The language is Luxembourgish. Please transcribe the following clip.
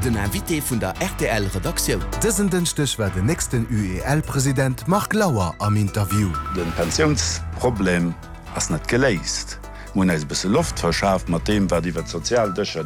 den Invité vun der RTL-Redaktion. Dëssen dënchtech war den nächsten UEL-Präsident Mark Lauer am Interview. Den Pensionsproblem ass net geléist. Mun eis bisse Luft verschaft mat dem, wer iwwer sozial dëcher